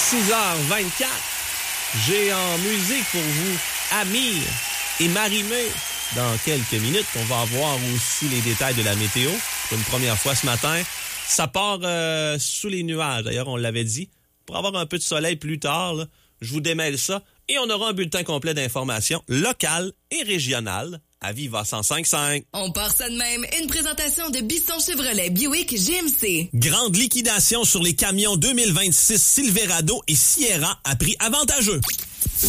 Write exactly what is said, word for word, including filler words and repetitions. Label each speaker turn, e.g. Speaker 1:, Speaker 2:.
Speaker 1: six heures vingt-quatre. J'ai en musique pour vous Amir et Marie-Mé. Dans quelques minutes, on va avoir aussi les détails de la météo. Pour une première fois ce matin, ça part euh, sous les nuages. D'ailleurs, on l'avait dit. Pour avoir un peu de soleil plus tard, là, je vous démêle ça. Et on aura un bulletin complet d'informations locales et régionales à Viva cent cinq cinq.
Speaker 2: On part ça de même. Une présentation de Biston Chevrolet Buick G M C.
Speaker 3: Grande liquidation sur les camions deux mille vingt-six Silverado et Sierra à prix avantageux.